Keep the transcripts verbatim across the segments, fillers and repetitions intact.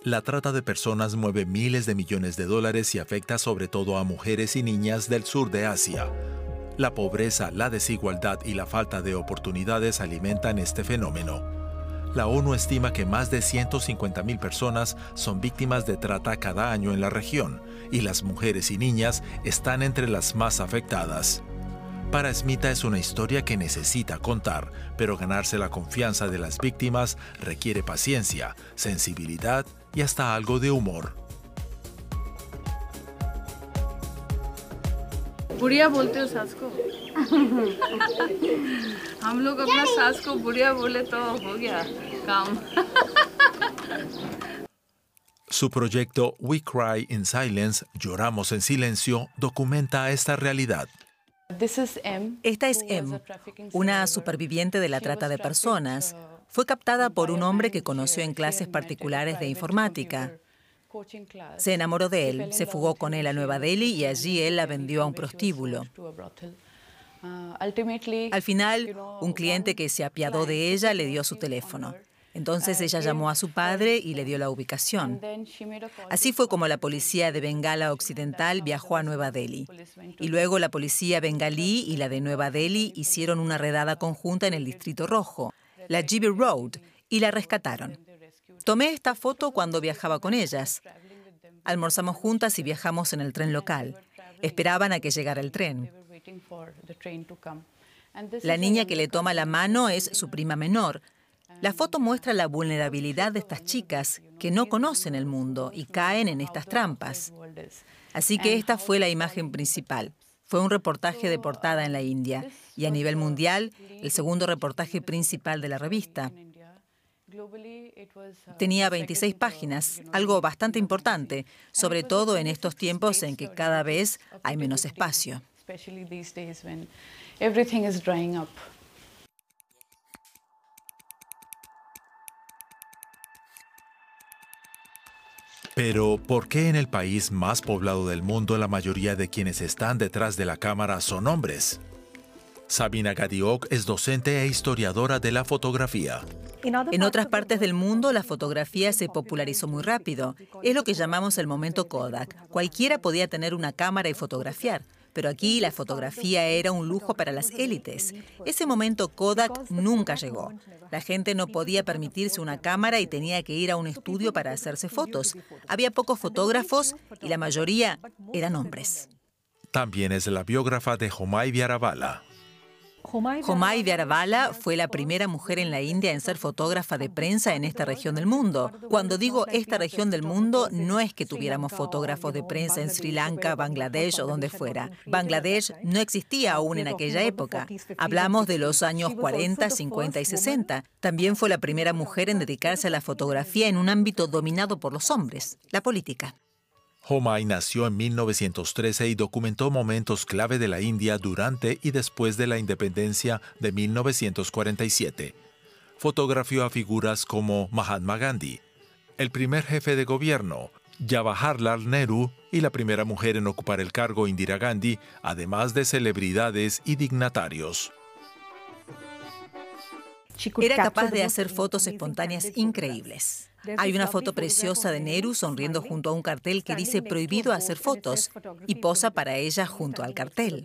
La trata de personas mueve miles de millones de dólares y afecta sobre todo a mujeres y niñas del sur de Asia. La pobreza, la desigualdad y la falta de oportunidades alimentan este fenómeno. La ONU estima que más de ciento cincuenta mil personas son víctimas de trata cada año en la región, y las mujeres y niñas están entre las más afectadas. Para Smita es una historia que necesita contar, pero ganarse la confianza de las víctimas requiere paciencia, sensibilidad y hasta algo de humor. बुढ़िया बोलते हो सास को? हम लोग अपना सास को बुढ़िया बोले तो हो गया काम. Su proyecto We Cry in Silence, Lloramos en Silencio, documenta esta realidad. Esta es Em, una superviviente de la trata de personas. Fue captada por un hombre que conoció en clases particulares de informática. Se enamoró de él, se fugó con él a Nueva Delhi y allí él la vendió a un prostíbulo. Al final, un cliente que se apiadó de ella le dio su teléfono. Entonces ella llamó a su padre y le dio la ubicación. Así fue como la policía de Bengala Occidental viajó a Nueva Delhi. Y luego la policía bengalí y la de Nueva Delhi hicieron una redada conjunta en el Distrito Rojo, la G B Road, y la rescataron. Tomé esta foto cuando viajaba con ellas. Almorzamos juntas y viajamos en el tren local. Esperaban a que llegara el tren. La niña que le toma la mano es su prima menor. La foto muestra la vulnerabilidad de estas chicas que no conocen el mundo y caen en estas trampas. Así que esta fue la imagen principal. Fue un reportaje de portada en la India y a nivel mundial el segundo reportaje principal de la revista. Tenía veintiséis páginas, algo bastante importante, sobre todo en estos tiempos en que cada vez hay menos espacio. Pero, ¿por qué en el país más poblado del mundo la mayoría de quienes están detrás de la cámara son hombres? Sabina Gadiok es docente e historiadora de la fotografía. En otras partes del mundo, la fotografía se popularizó muy rápido. Es lo que llamamos el momento Kodak. Cualquiera podía tener una cámara y fotografiar. Pero aquí la fotografía era un lujo para las élites. Ese momento Kodak nunca llegó. La gente no podía permitirse una cámara y tenía que ir a un estudio para hacerse fotos. Había pocos fotógrafos y la mayoría eran hombres. También es la biógrafa de Homai Vyaravala. Homai Vyaravala fue la primera mujer en la India en ser fotógrafa de prensa en esta región del mundo. Cuando digo esta región del mundo, no es que tuviéramos fotógrafos de prensa en Sri Lanka, Bangladesh o donde fuera. Bangladesh no existía aún en aquella época. Hablamos de los años cuarenta, cincuenta y sesenta. También fue la primera mujer en dedicarse a la fotografía en un ámbito dominado por los hombres, la política. Homai nació en mil novecientos trece y documentó momentos clave de la India durante y después de la independencia de mil novecientos cuarenta y siete. Fotografió a figuras como Mahatma Gandhi, el primer jefe de gobierno, Jawaharlal Nehru y la primera mujer en ocupar el cargo, Indira Gandhi, además de celebridades y dignatarios. Era capaz de hacer fotos espontáneas increíbles. Hay una foto preciosa de Nehru sonriendo junto a un cartel que dice prohibido hacer fotos y posa para ella junto al cartel.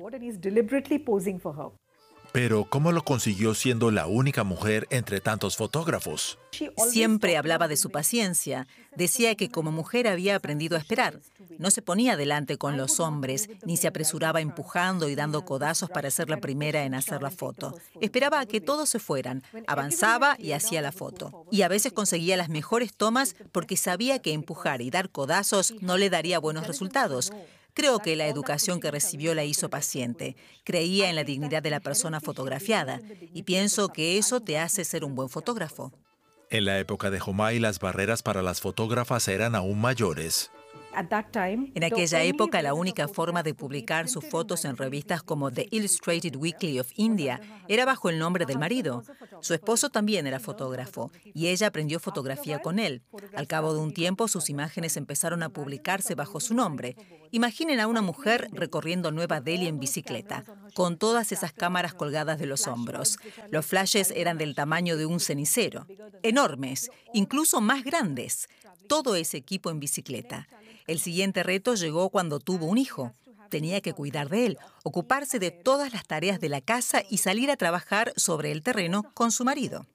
Pero, ¿cómo lo consiguió siendo la única mujer entre tantos fotógrafos? Siempre hablaba de su paciencia. Decía que como mujer había aprendido a esperar. No se ponía delante con los hombres, ni se apresuraba empujando y dando codazos para ser la primera en hacer la foto. Esperaba a que todos se fueran, avanzaba y hacía la foto. Y a veces conseguía las mejores tomas porque sabía que empujar y dar codazos no le daría buenos resultados. Creo que la educación que recibió la hizo paciente. Creía en la dignidad de la persona fotografiada y pienso que eso te hace ser un buen fotógrafo. En la época de Homai, las barreras para las fotógrafas eran aún mayores. En aquella época, la única forma de publicar sus fotos en revistas como The Illustrated Weekly of India era bajo el nombre del marido. Su esposo también era fotógrafo y ella aprendió fotografía con él. Al cabo de un tiempo, sus imágenes empezaron a publicarse bajo su nombre. Imaginen a una mujer recorriendo Nueva Delhi en bicicleta, con todas esas cámaras colgadas de los hombros. Los flashes eran del tamaño de un cenicero, enormes, incluso más grandes. todo ese equipo en bicicleta. El siguiente reto llegó cuando tuvo un hijo. Tenía que cuidar de él, ocuparse de todas las tareas de la casa y salir a trabajar sobre el terreno con su marido.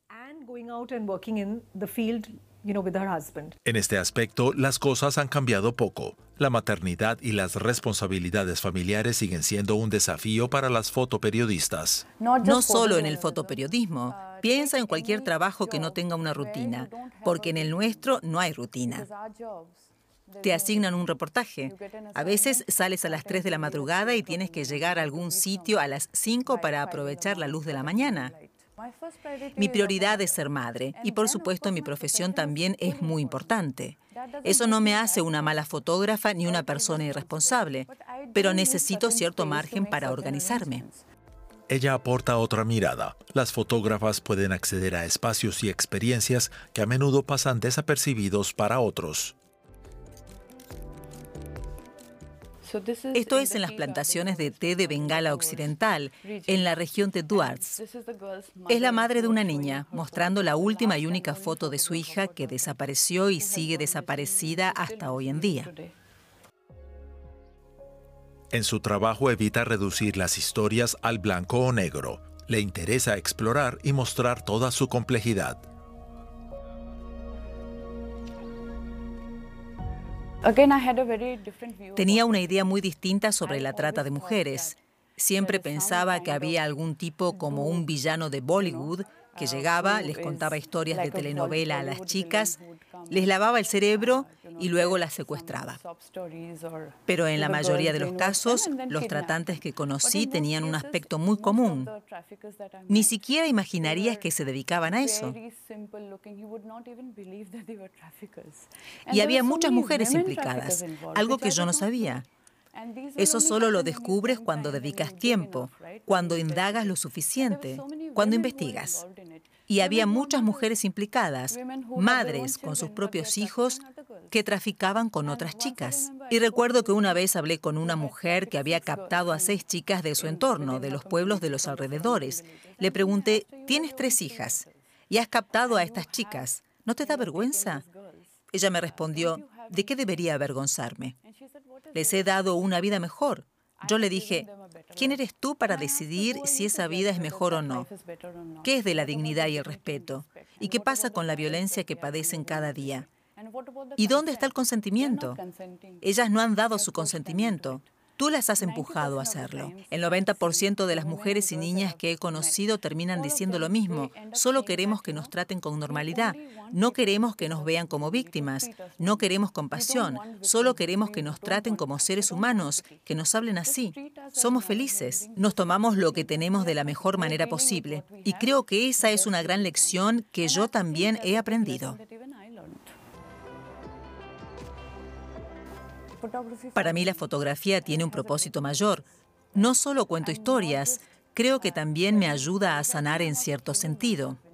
En este aspecto, las cosas han cambiado poco. La maternidad y las responsabilidades familiares siguen siendo un desafío para las fotoperiodistas. No solo en el fotoperiodismo. Piensa en cualquier trabajo que no tenga una rutina, porque en el nuestro no hay rutina. Te asignan un reportaje. A veces sales a las tres de la madrugada y tienes que llegar a algún sitio a las cinco para aprovechar la luz de la mañana. Mi prioridad es ser madre y, por supuesto, mi profesión también es muy importante. Eso no me hace una mala fotógrafa ni una persona irresponsable, pero necesito cierto margen para organizarme. Ella aporta otra mirada. Las fotógrafas pueden acceder a espacios y experiencias que a menudo pasan desapercibidos para otros. Esto es en las plantaciones de té de Bengala Occidental, en la región de Duars. Es la madre de una niña, mostrando la última y única foto de su hija que desapareció y sigue desaparecida hasta hoy en día. En su trabajo evita reducir las historias al blanco o negro. Le interesa explorar y mostrar toda su complejidad. Tenía una idea muy distinta sobre la trata de mujeres. Siempre pensaba que había algún tipo como un villano de Bollywood que llegaba, les contaba historias de telenovela a las chicas, les lavaba el cerebro y luego las secuestraba. Pero en la mayoría de los casos, los tratantes que conocí tenían un aspecto muy común. Ni siquiera imaginarías que se dedicaban a eso. Y había muchas mujeres implicadas, algo que yo no sabía. Eso solo lo descubres cuando dedicas tiempo, cuando indagas lo suficiente, cuando investigas. Y había muchas mujeres implicadas, madres con sus propios hijos que traficaban con otras chicas. Y recuerdo que una vez hablé con una mujer que había captado a seis chicas de su entorno, de los pueblos de los alrededores. Le pregunté, ¿tienes tres hijas y has captado a estas chicas? ¿No te da vergüenza? Ella me respondió, ¿de qué debería avergonzarme? Les he dado una vida mejor. Yo le dije, ¿quién eres tú para decidir si esa vida es mejor o no? ¿Qué es de la dignidad y el respeto? ¿Y qué pasa con la violencia que padecen cada día? ¿Y dónde está el consentimiento? Ellas no han dado su consentimiento. Tú las has empujado a hacerlo. El noventa por ciento de las mujeres y niñas que he conocido terminan diciendo lo mismo. Solo queremos que nos traten con normalidad. No queremos que nos vean como víctimas. No queremos compasión. Solo queremos que nos traten como seres humanos, que nos hablen así. Somos felices. Nos tomamos lo que tenemos de la mejor manera posible. Y creo que esa es una gran lección que yo también he aprendido. Para mí la fotografía tiene un propósito mayor. No solo cuento historias, creo que también me ayuda a sanar en cierto sentido.